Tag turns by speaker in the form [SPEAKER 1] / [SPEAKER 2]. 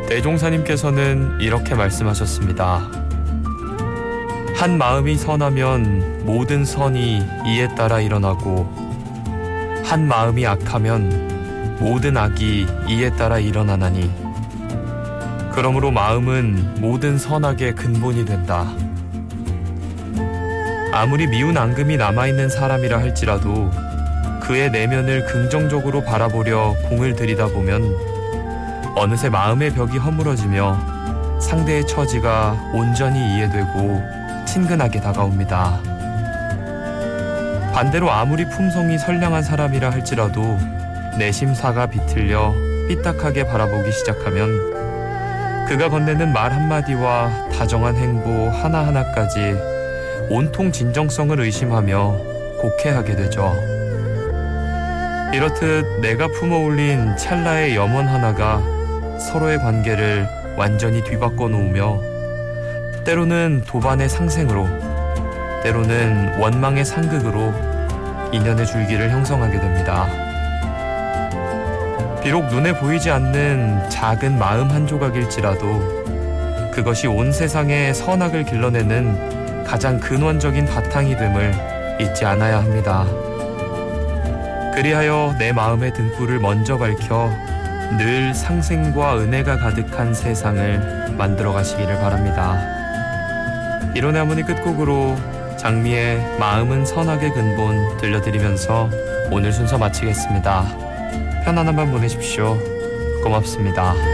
[SPEAKER 1] 대종사님께서는 이렇게 말씀하셨습니다. 한 마음이 선하면 모든 선이 이에 따라 일어나고 한 마음이 악하면 모든 악이 이에 따라 일어나나니 그러므로 마음은 모든 선악의 근본이 된다. 아무리 미운 앙금이 남아있는 사람이라 할지라도 그의 내면을 긍정적으로 바라보려 공을 들이다 보면 어느새 마음의 벽이 허물어지며 상대의 처지가 온전히 이해되고 친근하게 다가옵니다. 반대로 아무리 품성이 선량한 사람이라 할지라도 내심사가 비틀려 삐딱하게 바라보기 시작하면 그가 건네는 말 한마디와 다정한 행보 하나하나까지 온통 진정성을 의심하며 곡해하게 되죠. 이렇듯 내가 품어올린 찰나의 염원 하나가 서로의 관계를 완전히 뒤바꿔 놓으며 때로는 도반의 상생으로 때로는 원망의 상극으로 인연의 줄기를 형성하게 됩니다. 비록 눈에 보이지 않는 작은 마음 한 조각일지라도 그것이 온 세상의 선악을 길러내는 가장 근원적인 바탕이 됨을 잊지 않아야 합니다. 그리하여 내 마음의 등불을 먼저 밝혀 늘 상생과 은혜가 가득한 세상을 만들어 가시기를 바랍니다. 이론의 하모니 끝곡으로 장미의 마음은 선악의 근본 들려드리면서 오늘 순서 마치겠습니다. 편안한 밤 보내십시오. 고맙습니다.